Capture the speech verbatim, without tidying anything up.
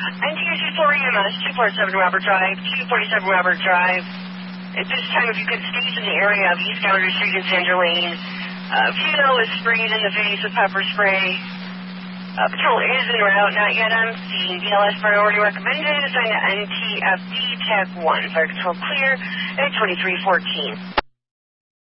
N T S U four E M S, two forty-seven Robert Drive, two forty-seven Robert Drive. At this time, if you could stay in the area of East Gallagher Street and Sandra Lane, uh, female was sprayed in the face with pepper spray. Uh, patrol is en route, not yet on scene. B L S priority recommended, assigned to N T F D, Tech one. Fire control clear at twenty-three fourteen.